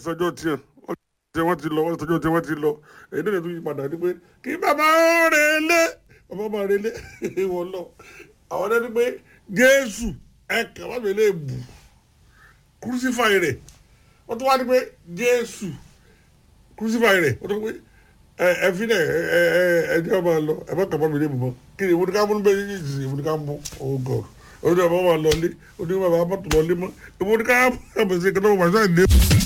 sọjọ́ tiẹ̀ wọ́n ti lọ wọ́n sọjọ́ tiẹ̀ wọ́n ti lọ èyí náà tó yí padà ní pé kí bàbá rẹ̀ lé bàbá máa rẹ̀ lé wọ́n lọ àwọn náà ní pé Jésù ẹ̀ka wọ́n mi lè bù crucify rẹ̀ wọ́n tún wá ní pé Jésù crucify rẹ̀ wọ́n tún pé ẹ fi náà ẹ jẹ́ ọba lọ ẹ bá kàbá mi lè bù mọ́ kí ni ìwúdí ká mú bẹ́ẹ̀ yìí sì ìwúdí ká mú oh God onídàá bá wà lọ lé onídàá bá bá tó lọ lé mọ́ ìwúdí ká mú àbẹ̀sẹ̀ kí ló wà sáà lé.